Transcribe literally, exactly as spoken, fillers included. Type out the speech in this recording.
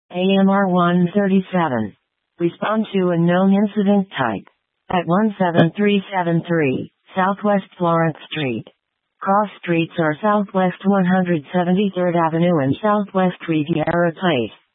A M R one thirty-seven. Respond to a known incident type. At one seven three seven three, Southwest Florence Street. Cross streets are Southwest one hundred seventy-third Avenue and Southwest Riviera Place.